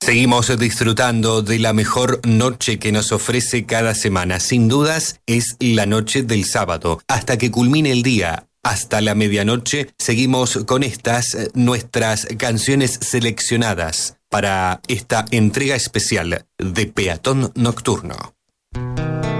Seguimos disfrutando de la mejor noche que nos ofrece cada semana. Sin dudas, es la noche del sábado. Hasta que culmine el día, hasta la medianoche, seguimos con nuestras canciones seleccionadas para esta entrega especial de Peatón Nocturno.